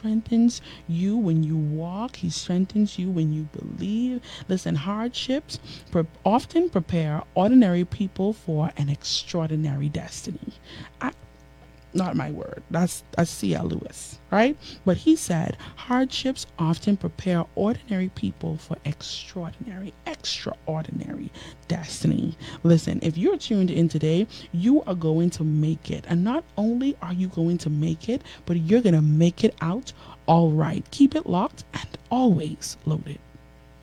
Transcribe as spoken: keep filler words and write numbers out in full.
strengthens you when you walk. He strengthens you when you believe. Listen, hardships pre- often prepare ordinary people for an extraordinary destiny. I, Not my word. That's that's C L. Lewis, right? But he said hardships often prepare ordinary people for extraordinary, extraordinary destiny. Listen, if you're tuned in today, you are going to make it. And not only are you going to make it, but you're going to make it out all right. Keep it locked and always loaded.